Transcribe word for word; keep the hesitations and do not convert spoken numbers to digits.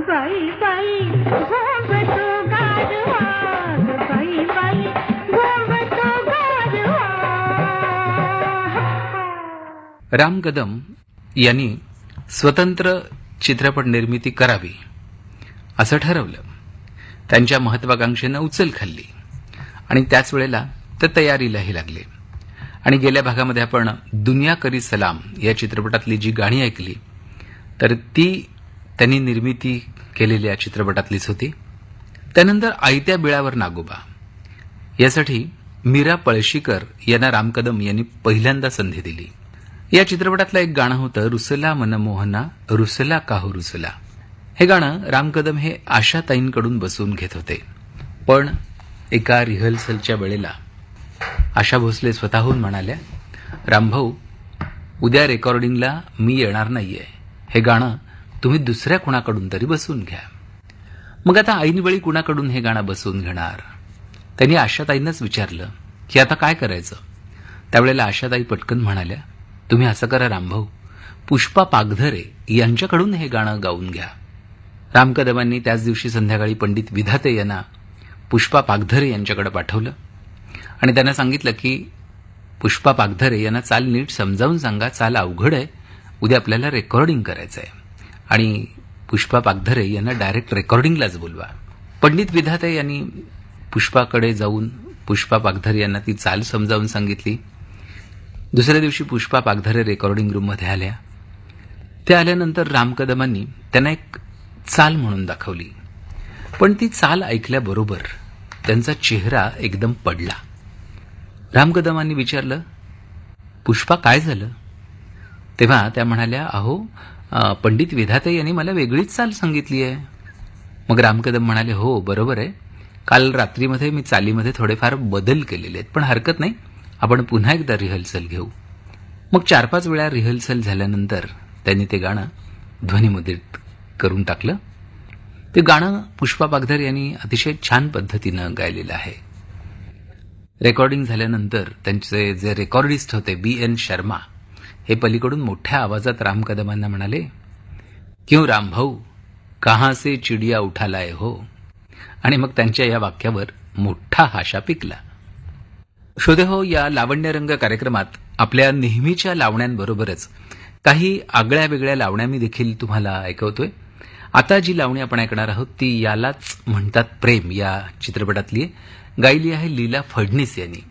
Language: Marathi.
बाई बाई घोंगतो गारवा, बाई बाई घोंगतो गारवा. राम कदम यांनी स्वतंत्र चित्रपट निर्मिती करावी असं ठरवलं. त्यांच्या महत्वाकांक्षेनं उचल खाल्ली आणि त्याच वेळेला ते तयारीलाही लागले. आणि गेल्या भागामध्ये आपण दुनिया करी सलाम या चित्रपटातली जी गाणी ऐकली तर ती त्यांनी निर्मिती केलेल्या चित्रपटातलीच होती. त्यानंतर आयत्या बिळावर नागोबा यासाठी मीरा पळशीकर यांना राम कदम यांनी पहिल्यांदा संधी दिली. या चित्रपटातलं एक गाणं होतं रुसला मनमोहना रुसला काहू रुसला. हे गाणं राम कदम हे आशाताईंकडून बसवून घेत होते. पण एका रिहर्सलच्या वेळेला आशा भोसले स्वतःहून म्हणाल्या, रामभाऊ उद्या रेकॉर्डिंगला मी येणार नाहीये, हे गाणं तुम्ही दुसऱ्या कुणाकडून तरी बसवून घ्या. मग आता ऐनवेळी कुणाकडून हे गाणं बसवून घेणार? त्यांनी आशाताईंनाच विचारलं की आता काय करायचं. त्यावेळेला आशाताई पटकन म्हणाल्या, तुम्ही असं करा रामभाऊ, पुष्पा पागधरे यांच्याकडून हे गाणं गाऊन घ्या. राम कदमांनी त्याच दिवशी संध्याकाळी पंडित विधाते यांना पुष्पा पागधरे यांच्याकडे पाठवलं आणि त्यांना सांगितलं की पुष्पा पागधरे यांना चाल नीट समजावून सांगा, चाल अवघड आहे, उद्या आपल्याला रेकॉर्डिंग करायचं आहे आणि पुष्पा पागधरे यांना डायरेक्ट रेकॉर्डिंगलाच बोलवा. पंडित विधाते यांनी पुष्पाकडे जाऊन पुष्पा पागधरे यांना ती चाल समजावून सांगितली. दुसऱ्या दिवशी पुष्पा पागधरे रेकॉर्डिंग रूममध्ये आल्या. त्या आल्यानंतर राम कदमांनी त्यांना एक चाल म्हणून दाखवली. पण ती चाल ऐकल्याबरोबर त्यांचा चेहरा एकदम पडला. राम कदमांनी विचारलं, पुष्पा काय झालं? तेव्हा त्या म्हणाल्या, अहो पंडित विधाते यांनी मला वेगळीच चाल सांगितली आहे. मग राम कदम म्हणाले, हो बरोबर आहे, काल रात्रीमध्ये मी चालीमध्ये थोडेफार बदल केलेले आहेत, पण हरकत नाही, आपण पुन्हा एकदा रिहर्सल घेऊ. मग चार पाच वेळा रिहर्सल झाल्यानंतर त्यांनी ते गाणं ध्वनिमुद्रित करून टाकलं. ते गाणं पुष्पा पागधरे यांनी अतिशय छान पद्धतीनं गायलेलं आहे. रेकॉर्डिंग झाल्यानंतर त्यांचे जे रेकॉर्डिस्ट होते बी एन शर्मा हे पलीकडून मोठ्या आवाजात राम कदमांना म्हणाले, क्यों राम भाऊ कहां से चिडिया उठा लाए हो. आणि मग त्यांच्या या वाक्यावर मोठा हाशा पिकला. श्रोते हो, या लावण्यरंग कार्यक्रमात आपल्या नेहमीच्या लावण्यांबरोबरच काही आगळ्या वेगळ्या लावण्या मी देखील तुम्हाला ऐकवतोय. आता जी लावणी आपण ऐकणार आहोत ती यालाच म्हणतात प्रेम या चित्रपटातली गायली आहे लीला फडणीस यांनी.